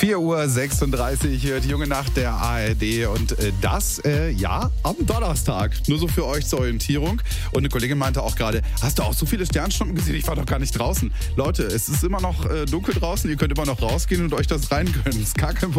4:36 Uhr, die junge Nacht der ARD und das, am Donnerstag. Nur so für euch zur Orientierung. Und eine Kollegin meinte auch gerade, hast du auch so viele Sternschnuppen gesehen? Ich war doch gar nicht draußen. Leute, es ist immer noch dunkel draußen, ihr könnt immer noch rausgehen und euch das rein gönnen. Ist gar kein